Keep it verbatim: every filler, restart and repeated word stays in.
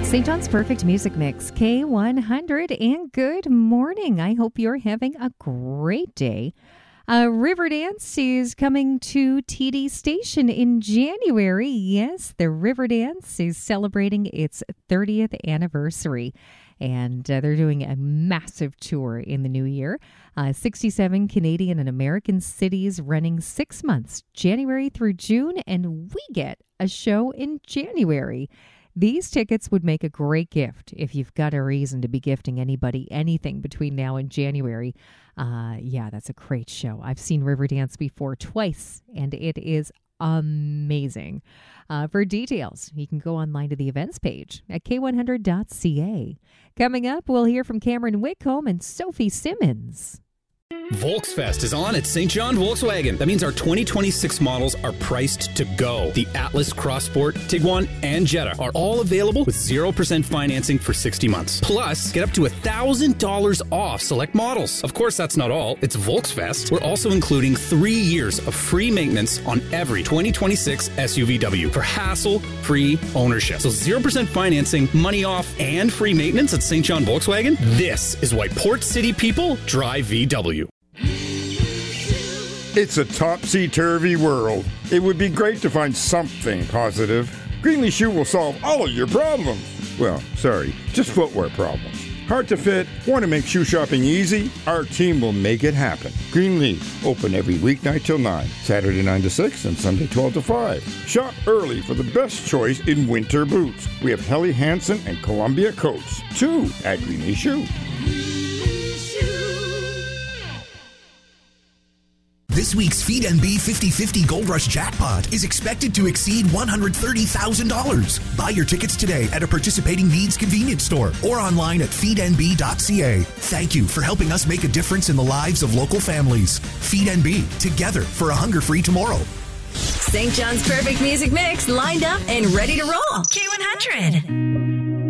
Saint John's Perfect Music Mix, K one hundred, and good morning. I hope you're having a great day. Uh, Riverdance is coming to T D Station in January. Yes, the Riverdance is celebrating its thirtieth anniversary, and uh, they're doing a massive tour in the new year. Uh, sixty-seven Canadian and American cities running six months, January through June, and we get a show in January. These tickets would make a great gift if you've got a reason to be gifting anybody anything between now and January. Uh, yeah, that's a great show. I've seen Riverdance before twice, and it is amazing. Uh, for details, you can go online to the events page at k one hundred dot c a. Coming up, we'll hear from Cameron Whitcomb and Sophie Simmons. Volksfest is on at Saint John Volkswagen. That means our twenty twenty-six models are priced to go. The Atlas, Crossport, Tiguan, and Jetta are all available with zero percent financing for sixty months. Plus, get up to one thousand dollars off select models. Of course, that's not all. It's Volksfest. We're also including three years of free maintenance on every twenty twenty-six S U V W for hassle-free ownership. So zero percent financing, money off, and free maintenance at Saint John Volkswagen. This is why Port City people drive V W. It's a topsy-turvy world. It would be great to find something positive. Greenlee Shoe will solve all of your problems. Well, sorry, just footwear problems. Hard to fit? Want to make shoe shopping easy? Our team will make it happen. Greenlee, open every weeknight till nine, Saturday nine to six, and Sunday twelve to five. Shop early for the best choice in winter boots. We have Helly Hansen and Columbia coats, too, at Greenlee Shoe. This week's Feed N B fifty fifty Gold Rush Jackpot is expected to exceed one hundred thirty thousand dollars. Buy your tickets today at a participating Needs convenience store or online at feed n b dot c a. Thank you for helping us make a difference in the lives of local families. Feed N B, together for a hunger-free tomorrow. Saint John's Perfect Music Mix lined up and ready to roll. K one hundred.